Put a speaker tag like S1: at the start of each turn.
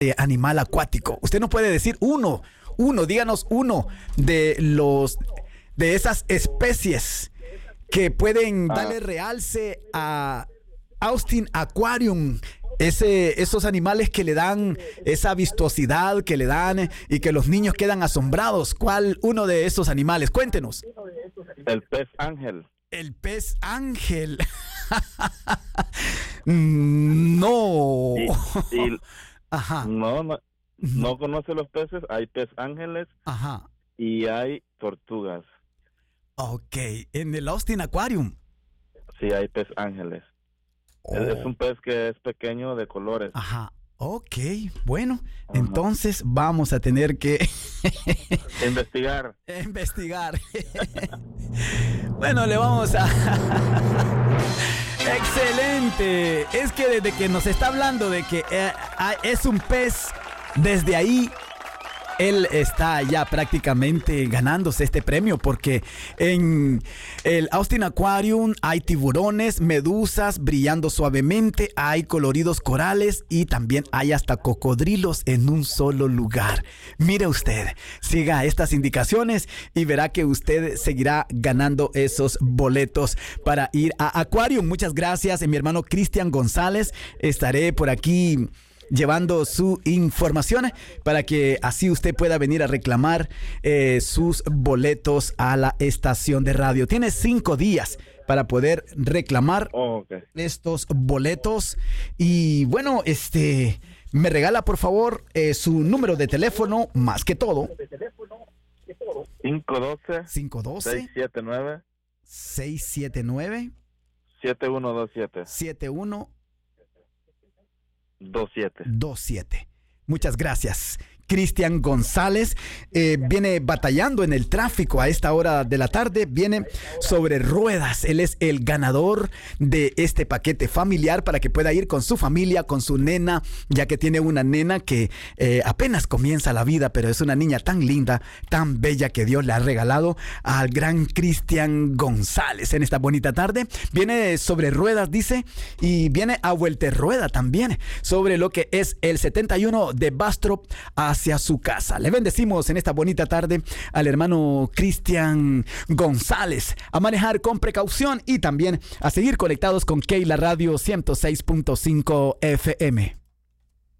S1: animal acuático. Usted no puede decir díganos uno de esas especies que pueden darle realce a Austin Aquarium. Esos animales que le dan esa vistosidad, que le dan y que los niños quedan asombrados. ¿Cuál uno de esos animales? Cuéntenos.
S2: El pez ángel.
S1: El pez ángel. No. Ajá.
S2: No conoce los peces. Hay pez ángeles.
S1: Ajá.
S2: Y hay tortugas.
S1: Ok. En el Austin Aquarium.
S2: Sí, hay pez ángeles. Es un pez que es pequeño, de colores.
S1: Ajá. Ok, bueno, entonces vamos a tener que
S2: investigar.
S1: Bueno, le vamos a... Excelente. Es que desde que nos está hablando de que es un pez, desde ahí él está ya prácticamente ganándose este premio, porque en el Austin Aquarium hay tiburones, medusas brillando suavemente, hay coloridos corales y también hay hasta cocodrilos en un solo lugar. Mire usted, siga estas indicaciones y verá que usted seguirá ganando esos boletos para ir a Aquarium. Muchas gracias, mi hermano Cristian González. Estaré por aquí llevando su información para que así usted pueda venir a reclamar sus boletos a la estación de radio. Tiene 5 días para poder reclamar estos boletos. Y bueno, me regala por favor su número de teléfono, más que todo.
S2: 512
S1: 679
S2: 7127
S1: 27. Muchas gracias. Cristian González viene batallando en el tráfico a esta hora de la tarde, viene sobre ruedas. Él es el ganador de este paquete familiar para que pueda ir con su familia, con su nena, ya que tiene una nena que apenas comienza la vida, pero es una niña tan linda, tan bella, que Dios le ha regalado al gran Cristian González en esta bonita tarde. Viene sobre ruedas, dice, y viene a vuelta rueda también sobre lo que es el 71 de Bastrop hacia su casa. Le bendecimos en esta bonita tarde al hermano Cristian González. A manejar con precaución y también a seguir conectados con Keila Radio 106.5 FM.